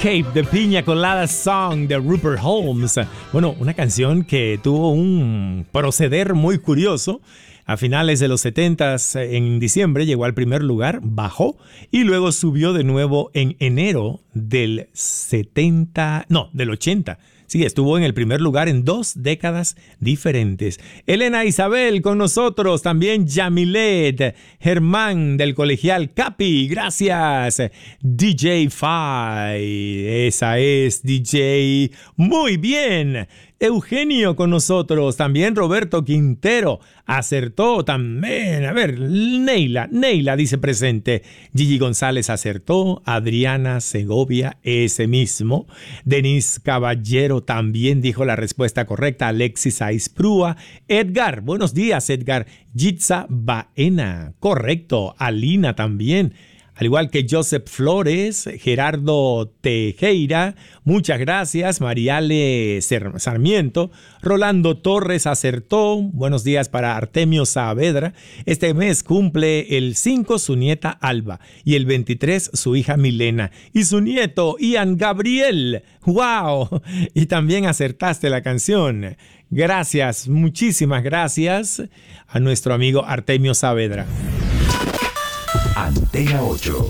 Escape, The Piña Colada Song de Rupert Holmes. Bueno, una canción que tuvo un proceder muy curioso. A finales de los 70s, en diciembre, llegó al primer lugar, bajó y luego subió de nuevo en enero del 80. Sí, estuvo en el primer lugar en 2 décadas diferentes. Elena Isabel con nosotros, también Yamilet, Germán del Colegial Capi, gracias. DJ Fai, esa es DJ, muy bien. Eugenio con nosotros, también Roberto Quintero, acertó también. A ver, Neila dice presente. Gigi González acertó, Adriana Segovia, ese mismo. Denise Caballero también dijo la respuesta correcta, Alexis Aisprúa. Edgar, buenos días Edgar. Jitza Baena, correcto. Alina también. Al igual que Joseph Flores, Gerardo Tejera, muchas gracias. Mariale Sarmiento, Rolando Torres acertó. Buenos días para Artemio Saavedra. Este mes cumple el 5 su nieta Alba y el 23 su hija Milena y su nieto Ian Gabriel. ¡Wow! Y también acertaste la canción. Gracias, muchísimas gracias a nuestro amigo Artemio Saavedra. Antena 8.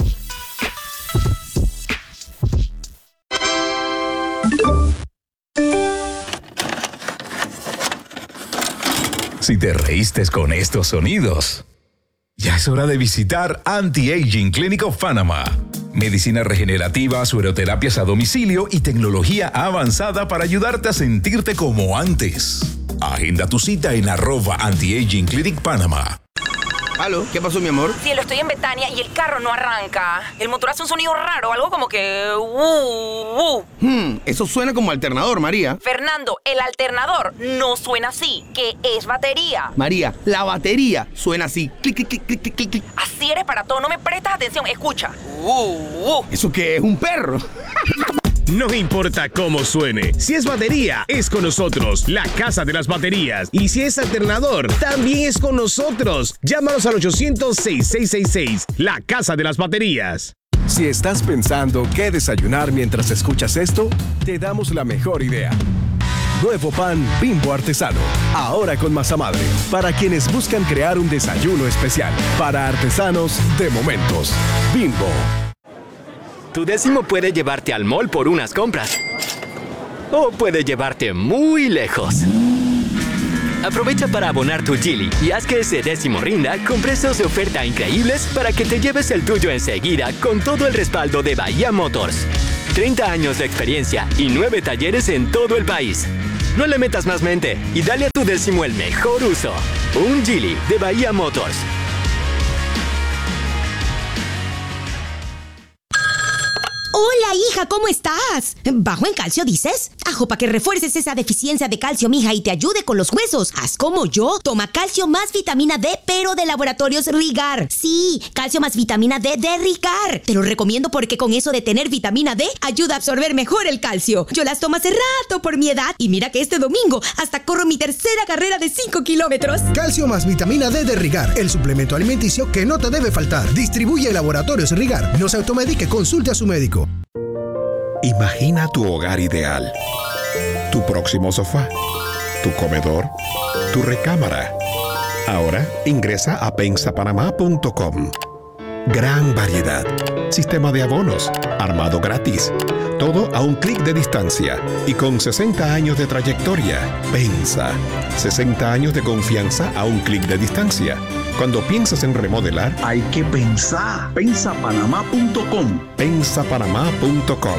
Si te reíste con estos sonidos, ya es hora de visitar Anti-Aging Clinic of Panama. Medicina regenerativa, sueroterapias a domicilio y tecnología avanzada para ayudarte a sentirte como antes. Agenda tu cita en @Anti-Aging Clinic Panama. ¿Aló? ¿Qué pasó, mi amor? Cielo, estoy en Betania y el carro no arranca. El motor hace un sonido raro, algo como que... Eso suena como alternador, María. Fernando, el alternador no suena así, que es batería. María, la batería suena así. Clic, clic, clic, clic, clic, clic. Así eres para todo, no me prestas atención, escucha. ¿Eso qué es, un perro? No importa cómo suene, si es batería, es con nosotros, la Casa de las Baterías. Y si es alternador, también es con nosotros. Llámanos al 800-6666, la Casa de las Baterías. Si estás pensando qué desayunar mientras escuchas esto, te damos la mejor idea. Nuevo pan Bimbo Artesano, ahora con masa madre, para quienes buscan crear un desayuno especial. Para artesanos de momentos. Bimbo. Tu décimo puede llevarte al mall por unas compras. O puede llevarte muy lejos. Aprovecha para abonar tu Geely y haz que ese décimo rinda con precios de oferta increíbles para que te lleves el tuyo enseguida con todo el respaldo de Bahía Motors. 30 años de experiencia y 9 talleres en todo el país. No le metas más mente y dale a tu décimo el mejor uso. Un Geely de Bahía Motors. Hola, hija, ¿cómo estás? ¿Bajo en calcio, dices? Ajo, para que refuerces esa deficiencia de calcio, mija, y te ayude con los huesos. Haz como yo. Toma calcio más vitamina D, pero de Laboratorios Rigar. Sí, calcio más vitamina D de Rigar. Te lo recomiendo porque con eso de tener vitamina D, ayuda a absorber mejor el calcio. Yo las tomo hace rato por mi edad. Y mira que este domingo hasta corro mi tercera carrera de 5 kilómetros. Calcio más vitamina D de Rigar, el suplemento alimenticio que no te debe faltar. Distribuye Laboratorios Rigar. No se automedique, consulte a su médico. Imagina tu hogar ideal. Tu próximo sofá. Tu comedor. Tu recámara. Ahora ingresa a pensapanamá.com. Gran variedad. Sistema de abonos. Armado gratis. Todo a un clic de distancia. Y con 60 años de trayectoria. Pensa. 60 años de confianza a un clic de distancia. Cuando piensas en remodelar, hay que pensar. Pensapanamá.com. Pensapanamá.com.